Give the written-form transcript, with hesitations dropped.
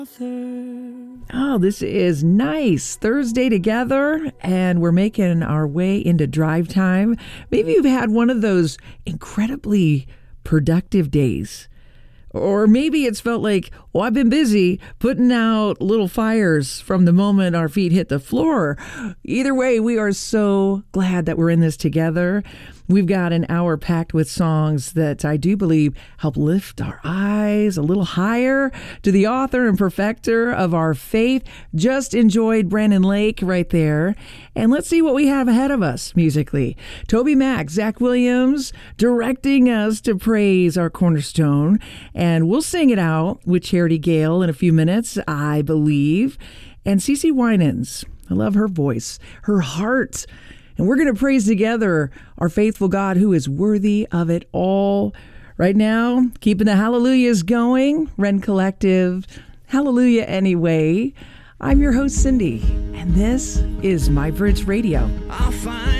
Oh, this is nice. Thursday together, and we're making our way into drive time. Maybe you've had one of those incredibly productive days. Or maybe it's felt like, oh, I've been busy putting out little fires from the moment our feet hit the floor. Either way, we are so glad that we're in this together. We've got an hour packed with songs that I do believe help lift our eyes a little higher to the author and perfecter of our faith. Just enjoyed Brandon Lake right there. And let's see what we have ahead of us musically. Toby Mac, Zach Williams directing us to praise our cornerstone. And we'll sing it out with Charity Gale in a few minutes, I believe. And CeCe Winans. I love her voice, her heart. And we're going to praise together our faithful God who is worthy of it all. Right now, keeping the hallelujahs going. Ren Collective, Hallelujah Anyway. I'm your host, Cindy, and this is My Bridge Radio. I'll find